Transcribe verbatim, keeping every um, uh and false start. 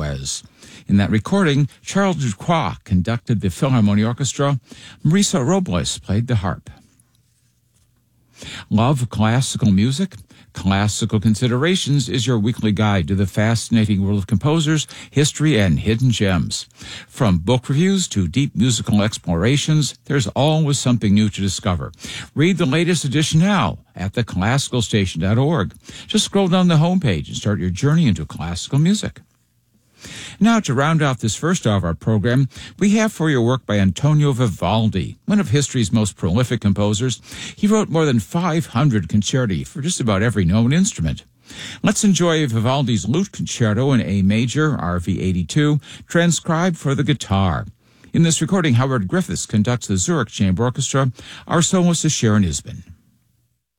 Aranjuez. In that recording, Charles Ducroix conducted the Philharmonic Orchestra. Marisa Robles played the harp. Love classical music? Classical Considerations is your weekly guide to the fascinating world of composers, history, and hidden gems. From book reviews to deep musical explorations, there's always something new to discover. Read the latest edition now at the classical station dot org. Just scroll down the homepage and start your journey into classical music. Now, to round out this first hour of our program, we have for your work by Antonio Vivaldi, one of history's most prolific composers. He wrote more than five hundred concerti for just about every known instrument. Let's enjoy Vivaldi's Lute Concerto in A major, R V eighty-two, transcribed for the guitar. In this recording, Howard Griffiths conducts the Zurich Chamber Orchestra. Our soloist is Sharon Isbin.